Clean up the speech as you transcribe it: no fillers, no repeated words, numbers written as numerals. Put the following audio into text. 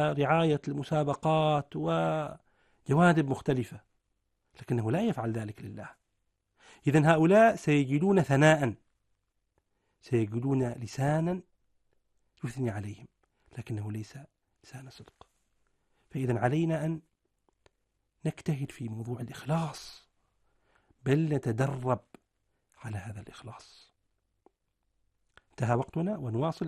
ورعاية المسابقات وجوانب مختلفة، لكنه لا يفعل ذلك لله. إذن هؤلاء سيجدون ثناء، سيجدون لسانا يثني عليهم، لكنه ليس لسان صدق. فإذن علينا أن نجتهد في موضوع الإخلاص، بل نتدرب على هذا الإخلاص. انتهى وقتنا ونواصل